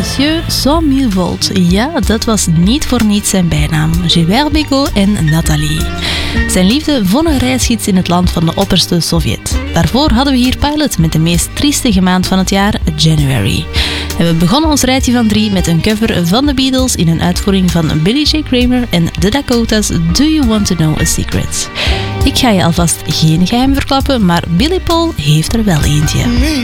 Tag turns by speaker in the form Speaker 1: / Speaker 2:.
Speaker 1: Monsieur 100.000 volt. Ja, dat was niet voor niets zijn bijnaam. Gilbert Bécaud en Nathalie. Zijn liefde won een reisgids in het land van de opperste Sovjet. Daarvoor hadden we hier Pilot met de meest triestige maand van het jaar, January. En we begonnen ons rijtje van 3 met een cover van de Beatles in een uitvoering van Billy J. Kramer en The Dakotas, Do You Want To Know A Secret? Ik ga je alvast geen geheim verklappen, maar Billy Paul heeft er wel eentje.